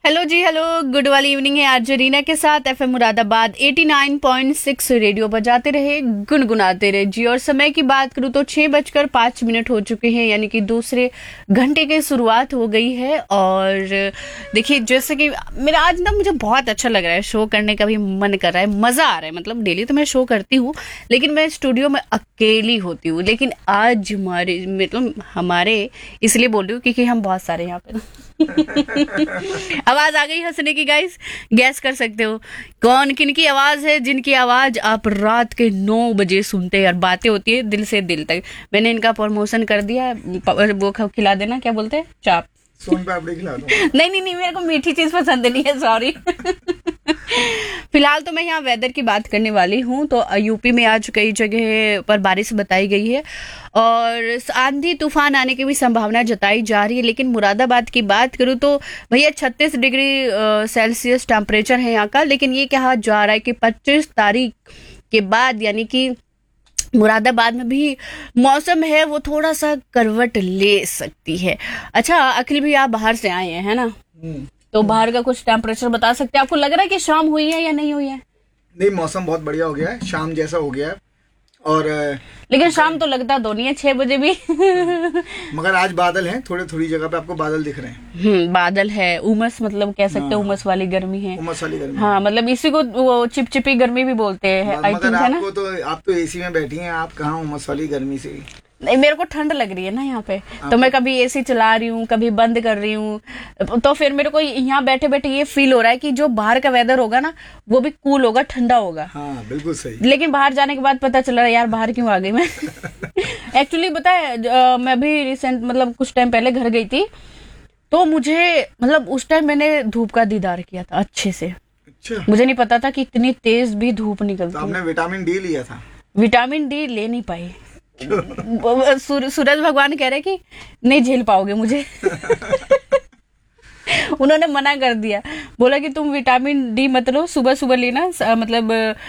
Hello जी, hello, good वाली evening है आज रीना के साथ एफएम मुरादाबाद 89.6 रेडियो बजाते रहे, गुनगुनाते रहे जी। और समय की बात करूं तो 6:05 हो चुके हैं, यानी कि दूसरे घंटे की शुरुआत हो गई है। और देखिए, जैसे कि मेरा आज ना मुझे बहुत अच्छा लग रहा है, शो करने का भी मन कर रहा है, मजा आ रहा है। मतलब डेली तो मैं शो करती हूँ, लेकिन मैं स्टूडियो में अकेली होती हूँ। लेकिन आज हमारे इसलिए बोल रही हूँ क्योंकि हम बहुत सारे यहाँ पे आवाज आ गई हंसने की गाइस, गैस कर सकते हो कौन किन की आवाज है, जिनकी आवाज आप रात के 9 बजे सुनते हैं और बातें होती है दिल से दिल तक। मैंने इनका प्रमोशन कर दिया, वो खिला देना, क्या बोलते हैं, चाप, सोन पापड़ी खिला दो। नहीं, मेरे को मीठी चीज पसंद नहीं है, सॉरी। फिलहाल तो मैं यहाँ वेदर की बात करने वाली हूँ। तो यूपी में आज कई जगह पर बारिश बताई गई है और आंधी तूफान आने की भी संभावना जताई जा रही है। लेकिन मुरादाबाद की बात करूँ तो भैया 36 डिग्री सेल्सियस टेम्परेचर है यहाँ का। लेकिन ये कहा जा रहा है कि 25 तारीख के बाद, यानी कि मुरादाबाद में भी मौसम है वो थोड़ा सा करवट ले सकती है। अच्छा अखिल भी, आप बाहर से आए हैं है ना, तो बाहर का कुछ टेम्परेचर बता सकते हैं? आपको लग रहा है कि शाम हुई है या नहीं हुई है? नहीं, मौसम बहुत बढ़िया हो गया है, शाम जैसा हो गया है। और लेकिन शाम तो लगता दो नहीं है, 6 बजे भी। मगर आज बादल हैं, थोड़ी जगह पे आपको बादल दिख रहे हैं। बादल है, उमस, मतलब कह सकते हैं उमस वाली गर्मी है। उमस वाली गर्मी, हाँ, मतलब इसी को वो चिपचिपी गर्मी भी बोलते हैं, आई थिंक, है ना। आप तो एसी में बैठी हैं, आप कहाँ उमस वाली गर्मी से? नहीं, मेरे को ठंड लग रही है ना यहाँ पे, तो मैं कभी एसी चला रही हूँ, कभी बंद कर रही हूँ। तो फिर मेरे को यहाँ बैठे बैठे ये फील हो रहा है कि जो बाहर का वेदर होगा ना वो भी कूल होगा, ठंडा होगा। हाँ, बिल्कुल सही। लेकिन बाहर जाने के बाद पता चला यार बाहर क्यों आ गई मैं। एक्चुअली पता है, मैं भी रिसेंट मतलब कुछ टाइम पहले घर गई थी, तो मुझे मतलब उस टाइम मैंने धूप का दीदार किया था अच्छे से। अच्छा। मुझे नहीं पता था कि इतनी तेज भी धूप निकलती है। तो आपने विटामिन डी लिया था? विटामिन डी ले नहीं पाई। सूरज भगवान कह रहे कि नहीं झेल पाओगे मुझे। उन्होंने मना कर दिया, बोला कि तुम विटामिन डी मत लो, सुबह सुबह लेना, मतलब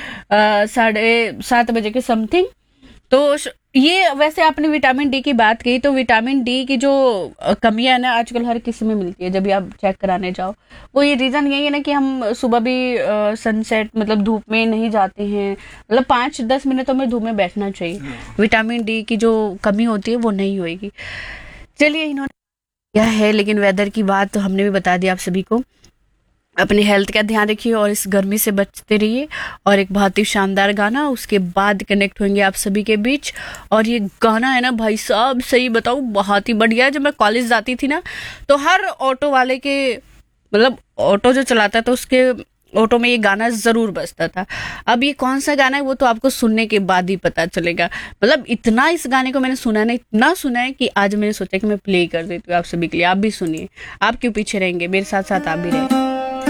7:30 बजे के समथिंग। तो ये वैसे आपने विटामिन डी की बात की, तो विटामिन डी की जो कमियां है ना आजकल हर किसी में मिलती है, जब भी आप चेक कराने जाओ। वो ये रीजन यही है ना कि हम सुबह भी सनसेट मतलब धूप में नहीं जाते हैं, मतलब 5-10 मिनटों में धूप में बैठना चाहिए। विटामिन डी की जो कमी होती है वो नहीं होगी। चलिए, इन्होंने क्या है, लेकिन वेदर की बात तो हमने भी बता दिया आप सभी को। अपने हेल्थ का ध्यान रखिए और इस गर्मी से बचते रहिए। और एक बहुत ही शानदार गाना, उसके बाद कनेक्ट होंगे आप सभी के बीच। और ये गाना है ना भाई साहब, सही बताऊं बहुत ही बढ़िया। जब मैं कॉलेज जाती थी ना, तो हर ऑटो वाले के, मतलब ऑटो जो चलाता था उसके ऑटो में ये गाना जरूर बजता था। अब ये कौन सा गाना है वो तो आपको सुनने के बाद ही पता चलेगा। मतलब इतना इस गाने को मैंने सुना नहीं, इतना सुना है कि आज मैंने सोचा कि मैं प्ले कर देती हूँ आप सभी के लिए। आप भी सुनिए, आप क्यों पीछे रहेंगे, मेरे साथ साथ आप भी रहें।